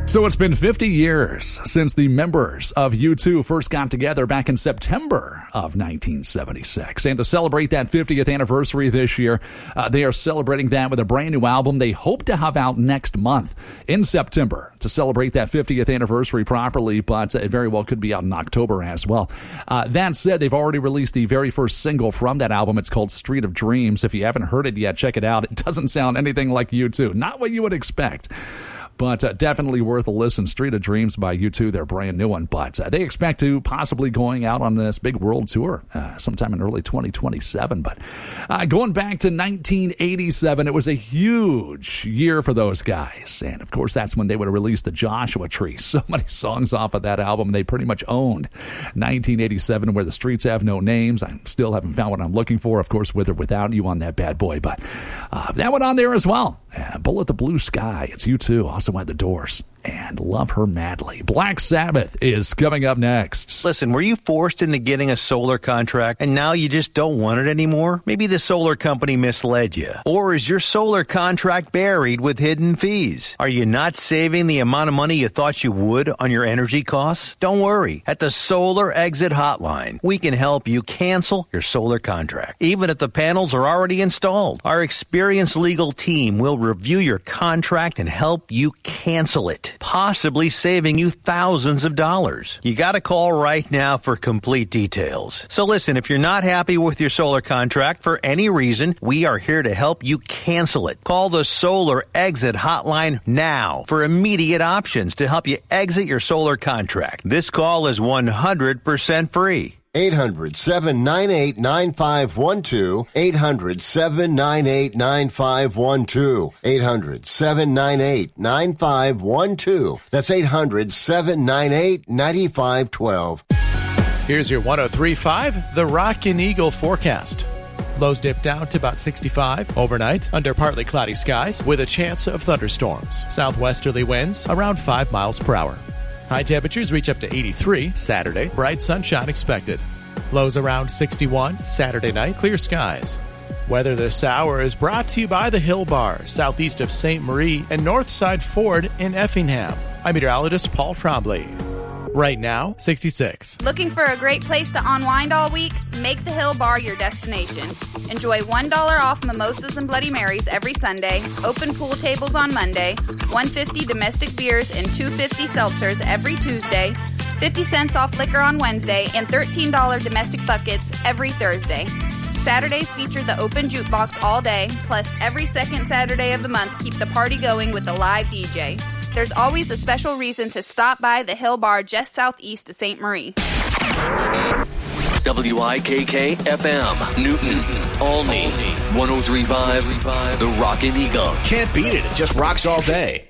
So it's been 50 years since the members of U2 first got together back in September of 1976. And to celebrate that 50th anniversary this year, they are celebrating that with a brand new album they hope to have out next month in September to celebrate that 50th anniversary properly, but it very well could be out in October as well. That said, they've already released the very first single from that album. It's called Street of Dreams. If you haven't heard it yet, check it out. It doesn't sound anything like U2. Not what you would expect. But definitely worth a listen. Street of Dreams by U2, their brand new one. But they expect to possibly going out on this big world tour sometime in early 2027. But going back to 1987, it was a huge year for those guys. And, of course, that's when they would have released the Joshua Tree. So many songs off of that album. They pretty much owned 1987, Where the Streets Have No Names. I still haven't found what I'm looking for. Of course, With or Without You on that bad boy. But that one on there as well. Bullet the Blue Sky. It's U2. Also had The Doors and Love Her Madly. Black Sabbath is coming up next. Listen, were you forced into getting a solar contract and now you just don't want it anymore? Maybe the solar company misled you. Or is your solar contract buried with hidden fees? Are you not saving the amount of money you thought you would on your energy costs? Don't worry. At the Solar Exit Hotline, we can help you cancel your solar contract, even if the panels are already installed. Our experienced legal team will review your contract and help you cancel it, possibly saving you thousands of dollars. You got to call right now for complete details. So listen, if you're not happy with your solar contract for any reason, we are here to help you cancel it. Call the Solar Exit Hotline now for immediate options to help you exit your solar contract. This call is 100% free. 800-798-9512. 800-798-9512. 800-798-9512. That's 800-798-9512. Here's your 103.5, the Rockin' Eagle forecast. Lows dip down to about 65 overnight under partly cloudy skies with a chance of thunderstorms. Southwesterly winds around 5 miles per hour. High temperatures reach up to 83 Saturday. Bright sunshine expected. Lows around 61 Saturday night. Clear skies. Weather this hour is brought to you by the Hill Bar, southeast of St. Marie and Northside Ford in Effingham. I'm meteorologist Paul Trombley. Right now, 66. Looking for a great place to unwind all week? Make the Hill Bar your destination. Enjoy $1 off mimosas and Bloody Marys every Sunday, open pool tables on Monday, $1.50 domestic beers and $2.50 seltzers every Tuesday, 50 cents off liquor on Wednesday, and $13 domestic buckets every Thursday. Saturdays feature the open jukebox all day, plus every second Saturday of the month keep the party going with a live DJ. There's always a special reason to stop by the Hill Bar just southeast of St. Marie. WIKK-FM, Newton, Olney, 103.5, The Rockin' Eagle. Can't beat it. It just rocks all day.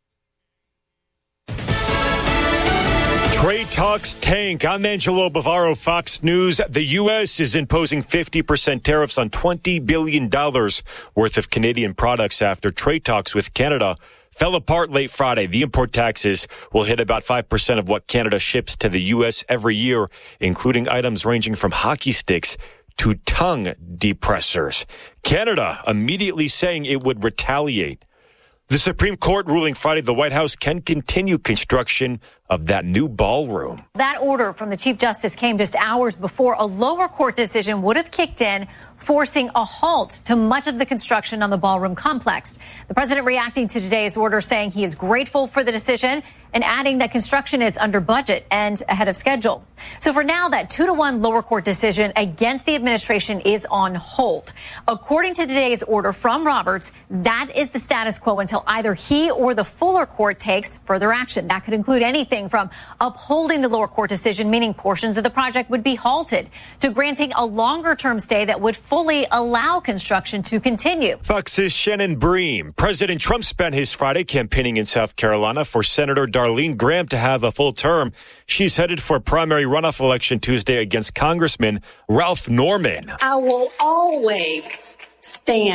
Trade talks tank. I'm Angelo Bavaro, Fox News. The U.S. is imposing 50% tariffs on $20 billion worth of Canadian products after trade talks with Canada fell apart late Friday. The import taxes will hit about 5% of what Canada ships to the U.S. every year, including items ranging from hockey sticks to tongue depressors. Canada immediately saying it would retaliate. The Supreme Court ruling Friday the White House can continue construction of that new ballroom. That order from the Chief Justice came just hours before a lower court decision would have kicked in, forcing a halt to much of the construction on the ballroom complex. The president reacting to today's order, saying he is grateful for the decision and adding that construction is under budget and ahead of schedule. So for now, that 2-1 lower court decision against the administration is on hold. According to today's order from Roberts, that is the status quo until either he or the fuller court takes further action. That could include anything from upholding the lower court decision, meaning portions of the project would be halted, to granting a longer-term stay that would fully allow construction to continue. Fox's Shannon Bream. President Trump spent his Friday campaigning in South Carolina for Senator Darlene Graham to have a full term. She's headed for a primary runoff election Tuesday against Congressman Ralph Norman. I will always stand